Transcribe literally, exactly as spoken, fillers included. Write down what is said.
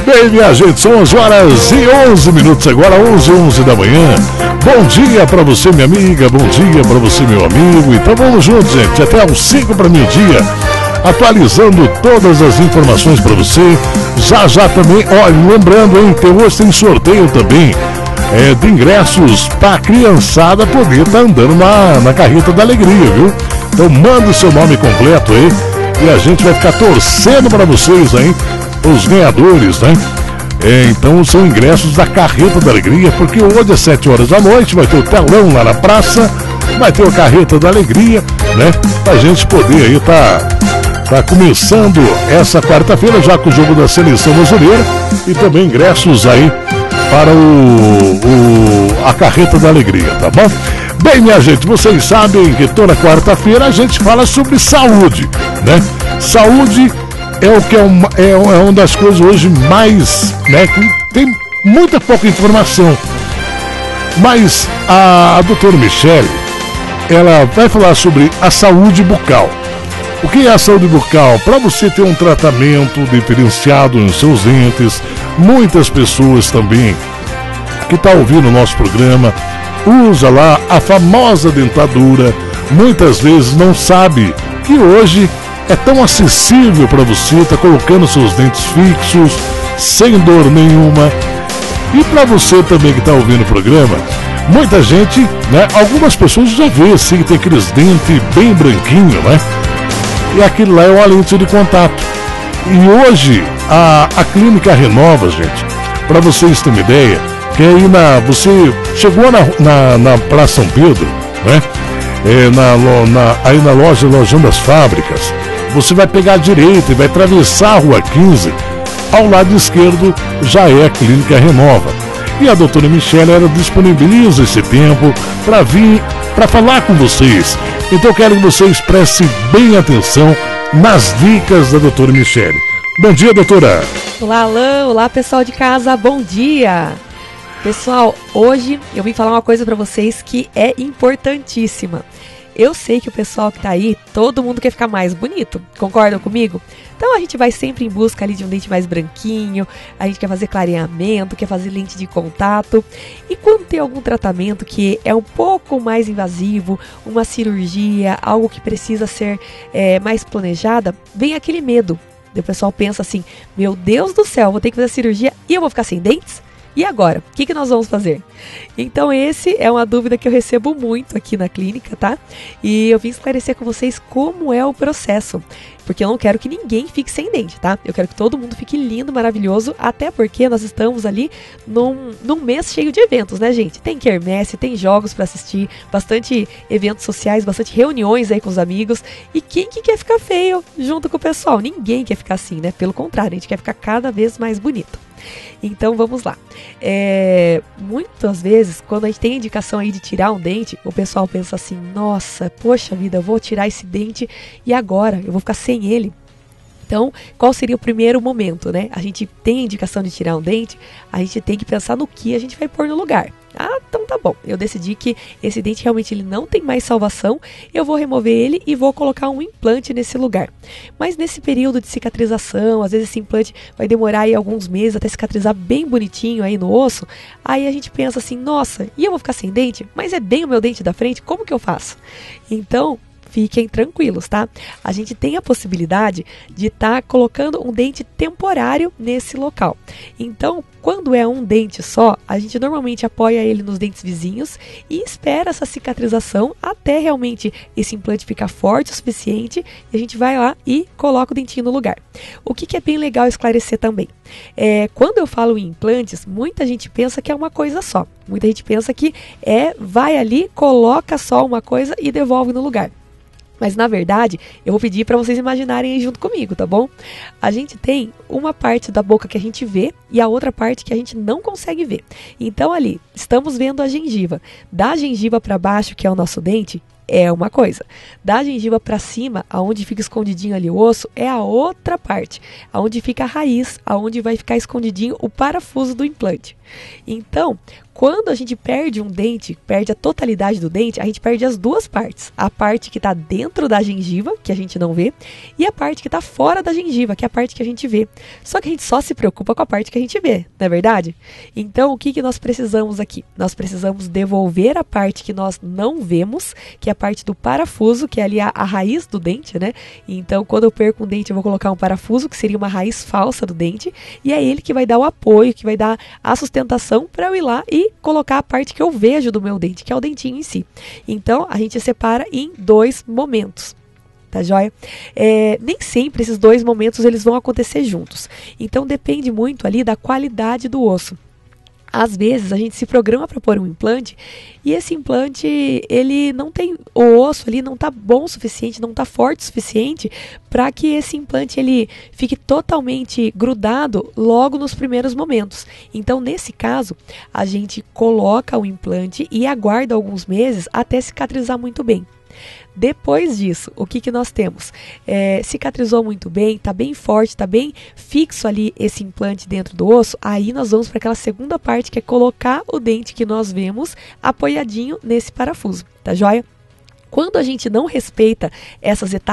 Bem, minha gente, são onze horas e onze minutos agora, onze e onze da manhã. Bom dia pra você, minha amiga, bom dia pra você, meu amigo. Então vamos juntos, gente, até às cinco para meio-dia, atualizando todas as informações pra você. Já, já também, olha, lembrando, hein, que hoje tem sorteio também é, de ingressos pra criançada poder estar tá andando na, na carreta da alegria, viu? Então manda o seu nome completo aí e a gente vai ficar torcendo pra vocês aí, os ganhadores, né? É, então são ingressos da Carreta da Alegria, porque hoje às sete horas da noite vai ter o telão lá na praça, vai ter a Carreta da Alegria, né? Pra gente poder aí tá, tá começando essa quarta-feira já com o jogo da seleção brasileira e também ingressos aí para o, o a Carreta da Alegria, tá bom? Bem, minha gente, vocês sabem que toda quarta-feira a gente fala sobre saúde, né? Saúde é o que é uma, é, é uma das coisas hoje mais, né, que tem muita pouca informação. Mas a, a doutora Michele, ela vai falar sobre a saúde bucal. O que é a saúde bucal? Para você ter um tratamento diferenciado nos seus dentes, muitas pessoas também que estão ouvindo o nosso programa, usa lá a famosa dentadura, muitas vezes não sabe que hoje é tão acessível para você estar tá colocando seus dentes fixos, sem dor nenhuma. E para você também que está ouvindo o programa, muita gente, né, algumas pessoas já vê assim, que tem aqueles dentes bem branquinhos, né? E aquilo lá é uma lente de contato. E hoje a, a clínica Renova, gente, para vocês terem uma ideia, que aí na, você chegou na, na, na Praça São Pedro, né? É, na, na, aí na loja Lojão das Fábricas, você vai pegar a direita e vai atravessar a Rua quinze, ao lado esquerdo já é a Clínica Renova. E a doutora Michele, ela disponibiliza esse tempo para vir, para falar com vocês. Então eu quero que vocês prestem bem atenção nas dicas da doutora Michele. Bom dia, doutora. Olá, Alain. Olá, pessoal de casa. Bom dia. Pessoal, hoje eu vim falar uma coisa para vocês que é importantíssima. Eu sei que o pessoal que tá aí, todo mundo quer ficar mais bonito, concordam comigo? Então a gente vai sempre em busca ali de um dente mais branquinho, a gente quer fazer clareamento, quer fazer lente de contato. E quando tem algum tratamento que é um pouco mais invasivo, uma cirurgia, algo que precisa ser é, mais planejada, vem aquele medo. O pessoal pensa assim, meu Deus do céu, vou ter que fazer a cirurgia e eu vou ficar sem dentes? E agora? O que, que nós vamos fazer? Então esse é uma dúvida que eu recebo muito aqui na clínica, tá? E eu vim esclarecer com vocês como é o processo. Porque eu não quero que ninguém fique sem dente, tá? Eu quero que todo mundo fique lindo, maravilhoso, até porque nós estamos ali num, num mês cheio de eventos, né, gente? Tem quermesse, tem jogos para assistir, bastante eventos sociais, bastante reuniões aí com os amigos. E quem que quer ficar feio junto com o pessoal? Ninguém quer ficar assim, né? Pelo contrário, a gente quer ficar cada vez mais bonito. Então vamos lá. É, muitas vezes, quando a gente tem a indicação aí de tirar um dente, o pessoal pensa assim, nossa, poxa vida, eu vou tirar esse dente e agora? Eu vou ficar sem ele? Então, qual seria o primeiro momento, né? A gente tem a indicação de tirar um dente, a gente tem que pensar no que a gente vai pôr no lugar. Ah, então tá bom. Eu decidi que esse dente realmente ele não tem mais salvação, eu vou remover ele e vou colocar um implante nesse lugar. Mas nesse período de cicatrização, às vezes esse implante vai demorar aí alguns meses até cicatrizar bem bonitinho aí no osso, aí a gente pensa assim, nossa, e eu vou ficar sem dente? Mas é bem o meu dente da frente, como que eu faço? Então, fiquem tranquilos, tá? A gente tem a possibilidade de estar tá colocando um dente temporário nesse local. Então, quando é um dente só, a gente normalmente apoia ele nos dentes vizinhos e espera essa cicatrização até realmente esse implante ficar forte o suficiente e a gente vai lá e coloca o dentinho no lugar. O que, que é bem legal esclarecer também? É, quando eu falo em implantes, muita gente pensa que é uma coisa só. Muita gente pensa que é, vai ali, coloca só uma coisa e devolve no lugar. Mas, na verdade, eu vou pedir para vocês imaginarem aí junto comigo, tá bom? A gente tem uma parte da boca que a gente vê e a outra parte que a gente não consegue ver. Então, ali, estamos vendo a gengiva. Da gengiva para baixo, que é o nosso dente, é uma coisa. Da gengiva para cima, aonde fica escondidinho ali o osso, é a outra parte. Aonde fica a raiz, aonde vai ficar escondidinho o parafuso do implante. Então, Quando a gente perde um dente, perde a totalidade do dente, a gente perde as duas partes. A parte que está dentro da gengiva, que a gente não vê, e a parte que está fora da gengiva, que é a parte que a gente vê. Só que a gente só se preocupa com a parte que a gente vê, não é verdade? Então, o que, que nós precisamos aqui? Nós precisamos devolver a parte que nós não vemos, que é a parte do parafuso, que é ali a, a raiz do dente, né? Então, quando eu perco um dente, eu vou colocar um parafuso, que seria uma raiz falsa do dente, e é ele que vai dar o apoio, que vai dar a sustentação para eu ir lá e colocar a parte que eu vejo do meu dente, que é o dentinho em si. Então, a gente separa em dois momentos. Tá joia? É, nem sempre esses dois momentos eles vão acontecer juntos. Então, depende muito ali da qualidade do osso. Às vezes a gente se programa para pôr um implante e esse implante, ele não tem, o osso ali não tá bom o suficiente, não tá forte o suficiente para que esse implante ele fique totalmente grudado logo nos primeiros momentos. Então, nesse caso, a gente coloca o implante e aguarda alguns meses até cicatrizar muito bem. Depois disso, o que, que nós temos? É, cicatrizou muito bem, está bem forte, está bem fixo ali esse implante dentro do osso, aí nós vamos para aquela segunda parte que é colocar o dente que nós vemos apoiadinho nesse parafuso, tá joia? Quando a gente não respeita essas etapas,